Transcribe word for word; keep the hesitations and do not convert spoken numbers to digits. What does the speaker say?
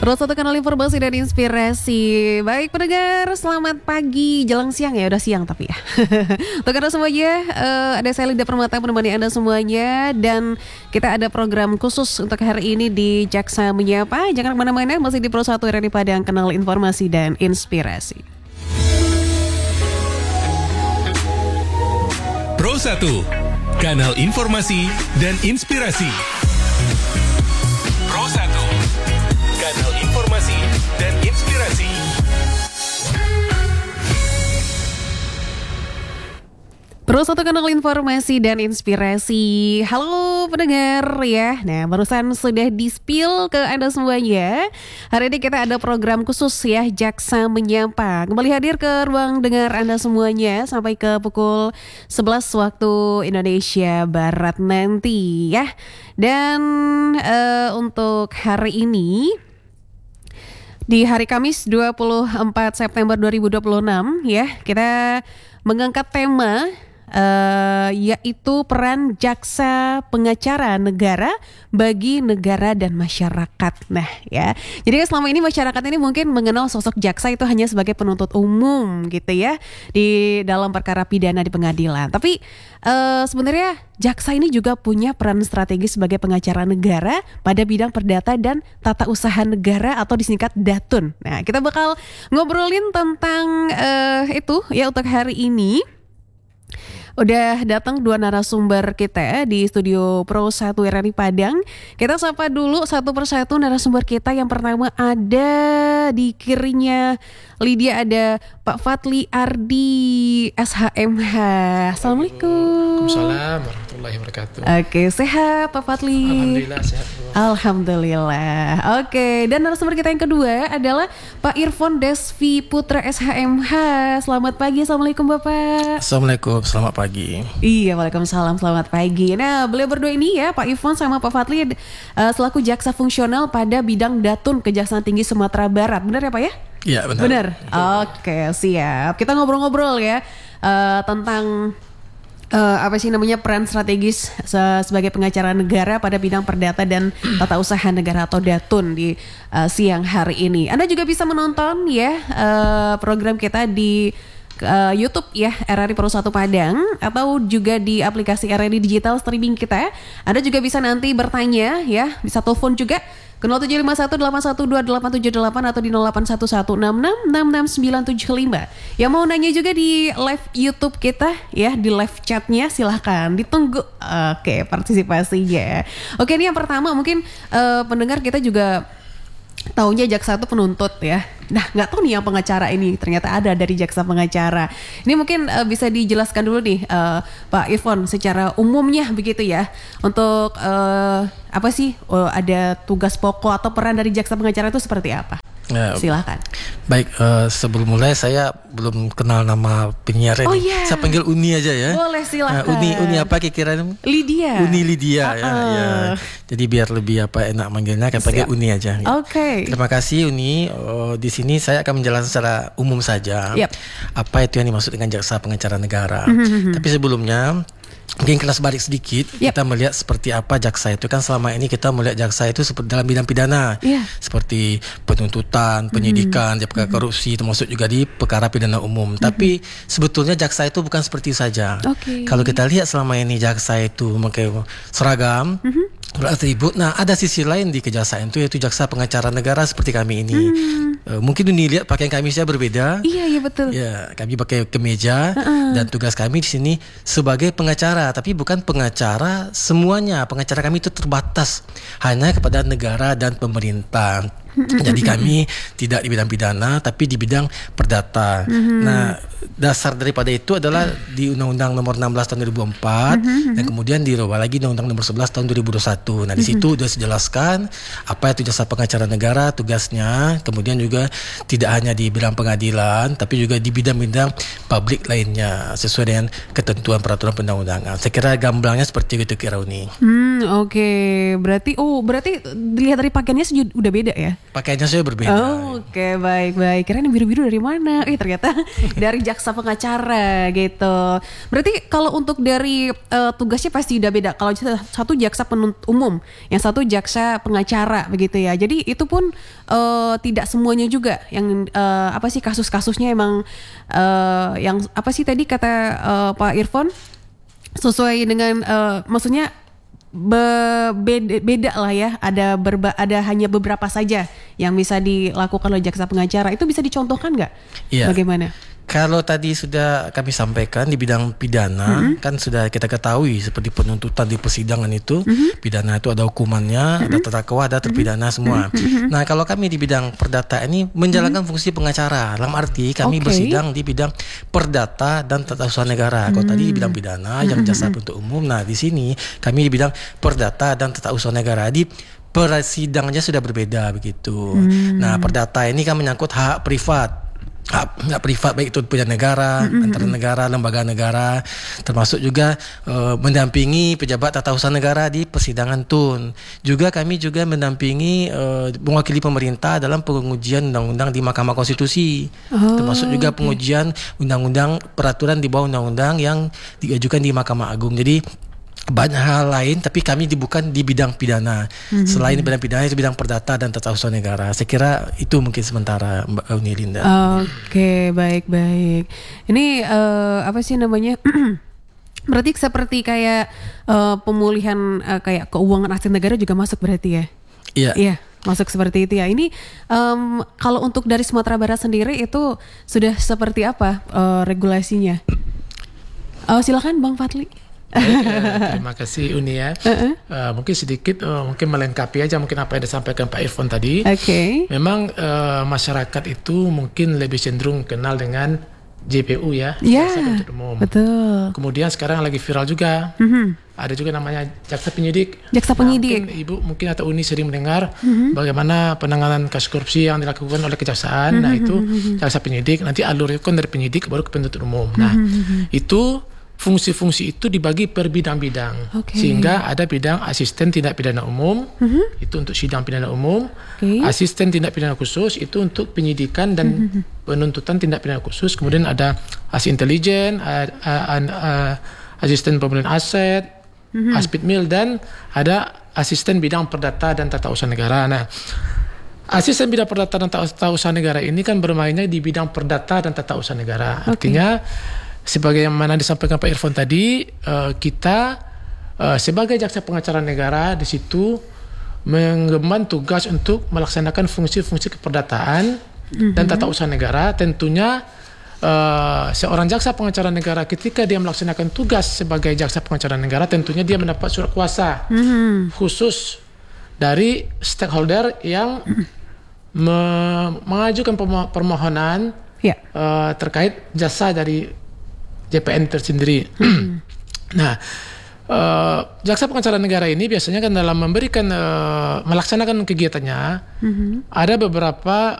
Terus satu kanal informasi dan inspirasi. Baik pendengar, selamat pagi, jelang siang ya, udah siang tapi ya. Untuk Anda semuanya, uh, ada saya Linda Permata menemani Anda semuanya. Dan kita ada program khusus untuk hari ini di Jaksa Menyapa. Jangan kemana-mana, masih di Pro satu R R I Padang, kanal informasi dan inspirasi. Pro satu, kanal informasi dan inspirasi. Pro satu, kanal informasi dan inspirasi. Pro satu kanal informasi dan inspirasi. Halo pendengar ya. Nah, barusan sudah di-spill ke Anda semuanya. Hari ini kita ada program khusus ya, Jaksa Menyapa. Kembali hadir ke ruang dengar Anda semuanya sampai ke pukul sebelas waktu Indonesia Barat nanti ya. Dan uh, untuk hari ini, di hari Kamis dua puluh empat September dua ribu dua puluh enam ya, kita mengangkat tema Uh, yaitu peran jaksa pengacara negara bagi negara dan masyarakat. Nah ya, jadi selama ini masyarakat ini mungkin mengenal sosok jaksa itu hanya sebagai penuntut umum gitu ya, di dalam perkara pidana di pengadilan. Tapi uh, sebenarnya jaksa ini juga punya peran strategis sebagai pengacara negara pada bidang perdata dan tata usaha negara atau disingkat Datun. Nah, kita bakal ngobrolin tentang uh, itu ya untuk hari ini. Udah datang dua narasumber kita di studio Pro satu R R I Padang. Kita sapa dulu satu persatu narasumber kita. Yang pertama ada di kirinya Lydia, ada Pak Fadli Ardi S H M H. Assalamualaikum. Waalaikumsalam warahmatullahi wabarakatuh. Oke, sehat Pak Fadli? Alhamdulillah sehat. Alhamdulillah. Oke, dan narasumber kita yang kedua adalah Pak Irfan Desvi Putra S H M H. Selamat pagi, Assalamualaikum Bapak. Assalamualaikum, selamat pagi. Iya, waalaikumsalam, selamat pagi. Nah, beliau berdua ini ya, Pak Irfan sama Pak Fadli uh, selaku jaksa fungsional pada bidang Datun Kejaksaan Tinggi Sumatera Barat. Benar ya Pak ya? Iya benar. Benar. Oke, siap. Kita ngobrol-ngobrol ya uh, tentang uh, apa sih namanya peran strategis se- sebagai pengacara negara pada bidang perdata dan tata usaha negara atau Datun di uh, siang hari ini. Anda juga bisa menonton ya uh, program kita di Uh, YouTube ya, R R I Pro satu Padang, atau juga di aplikasi R R I Digital Streaming kita. Anda juga bisa nanti bertanya ya, bisa telepon juga ke nol tujuh lima satu delapan satu dua delapan tujuh delapan atau di nol delapan satu satu enam enam enam enam sembilan tujuh lima. Yang mau nanya juga di live YouTube kita ya, di live chatnya silahkan ditunggu. Oke, partisipasinya. Oke, ini yang pertama mungkin uh, pendengar kita juga taunya jaksa itu penuntut ya. Nah, nggak tahu nih yang pengacara ini ternyata ada dari jaksa pengacara. Ini mungkin uh, bisa dijelaskan dulu nih uh, Pak Irfan secara umumnya begitu ya. Untuk uh, apa sih uh, ada tugas pokok atau peran dari jaksa pengacara itu seperti apa? Ya, silahkan. Baik, uh, sebelum mulai saya belum kenal nama penyiar ini. Oh, yeah. Saya panggil Uni aja ya. Boleh, silahkan. Uh, Uni Uni apa kira-kira? Lydia. Uni Lydia uh-uh. ya, ya. Jadi biar lebih apa enak manggilnya, saya panggil Uni aja. Ya. Oke. Okay. Terima kasih Uni. Uh, di sini saya akan menjelaskan secara umum saja yep. apa itu yang dimaksud dengan jaksa pengacara negara. Tapi sebelumnya mungkin kelas balik sedikit, yep. kita melihat seperti apa jaksa itu. Kan selama ini kita melihat jaksa itu seperti dalam bidang pidana, yeah. seperti penuntutan, penyidikan, mm-hmm. perkara korupsi, termasuk juga di perkara pidana umum. Mm-hmm. Tapi sebetulnya jaksa itu bukan seperti saja. Okay. Kalau kita lihat selama ini jaksa itu memakai seragam, mm-hmm. beratribut. Nah, ada sisi lain di kejaksaan itu, yaitu jaksa pengacara negara seperti kami ini. Mm. Uh, mungkin ini lihat pakaian kami saya berbeda. Iya, iya betul. Ya, kami pakai kemeja uh-uh. dan tugas kami di sini sebagai pengacara, tapi bukan pengacara semuanya. Pengacara kami itu terbatas hanya kepada negara dan pemerintah. Jadi kami tidak di bidang pidana tapi di bidang perdata. Mm-hmm. Nah, dasar daripada itu adalah di Undang-Undang Nomor enam belas Tahun dua ribu empat, mm-hmm. dan kemudian dirubah lagi Undang-Undang Nomor sebelas Tahun dua ribu dua puluh satu. Nah, di situ sudah dijelaskan apa itu jasa pengacara negara, tugasnya, kemudian juga tidak hanya di bidang pengadilan tapi juga di bidang-bidang publik lainnya sesuai dengan ketentuan peraturan perundang-undangan. Saya kira gamblangnya seperti itu kira Uni. Hmm, oke. Okay. Berarti oh, berarti dilihat dari pakaiannya sudah beda ya? Pakaiannya saya berbeda. Oh, oke, okay, baik-baik. Kira ini biru-biru dari mana? Eh, ternyata dari jaksa pengacara gitu. Berarti kalau untuk dari uh, tugasnya pasti udah beda. Kalau satu jaksa penuntut umum, yang satu jaksa pengacara begitu ya. Jadi itu pun uh, tidak semuanya juga yang uh, apa sih kasus-kasusnya emang uh, yang apa sih tadi kata uh, Pak Irfan sesuai dengan uh, maksudnya Be- beda, beda lah ya, ada berba, ada hanya beberapa saja yang bisa dilakukan oleh jaksa pengacara. Itu bisa dicontohkan nggak? Iya. Bagaimana? Kalau tadi sudah kami sampaikan di bidang pidana, mm-hmm. kan sudah kita ketahui seperti penuntutan di persidangan itu, mm-hmm. pidana itu ada hukumannya, mm-hmm. ada terdakwa, ada terpidana mm-hmm. semua. Mm-hmm. Nah, kalau kami di bidang perdata ini menjalankan mm-hmm. fungsi pengacara, dalam arti kami okay. bersidang di bidang perdata dan tata usaha negara. Kalau mm-hmm. tadi di bidang pidana mm-hmm. yang jaksa penuntut umum, nah di sini kami di bidang perdata dan tata usaha negara. Di persidangannya sudah berbeda begitu. Mm-hmm. Nah, perdata ini kan menyangkut hak privat. Hak, hak privat baik itu punya negara, mm-hmm. antara negara, lembaga negara, termasuk juga uh, mendampingi pejabat tata usaha negara di persidangan T U N. Juga kami juga mendampingi uh, mewakili pemerintah dalam pengujian undang-undang di Mahkamah Konstitusi, oh, termasuk juga okay. pengujian undang-undang peraturan di bawah undang-undang yang diajukan di Mahkamah Agung. Jadi banyak hal lain, tapi kami bukan di bidang pidana. Mm-hmm. Selain di bidang pidana itu bidang perdata dan tata usaha negara. Saya kira itu mungkin sementara Mbak Uni Linda. Oke, okay, baik-baik. Ini uh, apa sih namanya? Berarti seperti kayak uh, pemulihan uh, kayak keuangan aset negara juga masuk berarti ya? Iya. Iya, masuk seperti itu ya. Ini um, kalau untuk dari Sumatera Barat sendiri itu sudah seperti apa uh, regulasinya? Uh, silakan Bang Fadli. Baik, uh, terima kasih Uni ya. Uh-uh. Uh, mungkin sedikit, uh, mungkin melengkapi aja mungkin apa yang disampaikan Pak Irfan tadi. Oke. Okay. Memang uh, masyarakat itu mungkin lebih cenderung kenal dengan J P U ya, yeah, jaksa penuntut umum. Betul. Kemudian sekarang lagi viral juga. Uh-huh. Ada juga namanya jaksa penyidik. Jaksa penyidik. Nah, mungkin Ibu mungkin atau Uni sering mendengar uh-huh. bagaimana penanganan kasus korupsi yang dilakukan oleh kejaksaan. Uh-huh. Nah itu jaksa penyidik. Nanti alur itu kan dari penyidik baru ke penuntut umum. Nah uh-huh. itu fungsi-fungsi itu dibagi per bidang-bidang, okay. sehingga ada bidang asisten tindak pidana umum, uh-huh. itu untuk sidang pidana umum, okay. asisten tindak pidana khusus itu untuk penyidikan dan uh-huh. penuntutan tindak pidana khusus, kemudian ada as intelijen, uh, uh, uh, asisten pemulihan aset, uh-huh. aspidmil, dan ada asisten bidang perdata dan tata usaha negara. Nah, asisten bidang perdata dan tata usaha negara ini kan bermainnya di bidang perdata dan tata usaha negara, okay. artinya sebagaimana disampaikan Pak Irfan tadi, uh, kita uh, sebagai jaksa pengacara negara di situ mengemban tugas untuk melaksanakan fungsi-fungsi keperdataan mm-hmm. dan tata usaha negara. Tentunya uh, seorang jaksa pengacara negara ketika dia melaksanakan tugas sebagai jaksa pengacara negara, tentunya dia mendapat surat kuasa mm-hmm. khusus dari stakeholder yang mm-hmm. me- mengajukan permohonan yeah. uh, terkait jasa dari J P N tersendiri. Hmm. Nah, uh, jaksa pengacara negara ini biasanya kan dalam memberikan uh, melaksanakan kegiatannya, hmm. ada beberapa